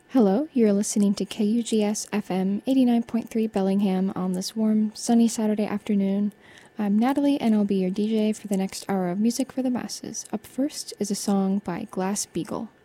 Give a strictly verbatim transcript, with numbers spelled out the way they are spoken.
Hello, you're listening to K U G S F M eighty-nine point three Bellingham on this warm, sunny Saturday afternoon. I'm Natalie, and I'll be your D J for the next hour of music for the masses. Up first is a song by Glass Beagle.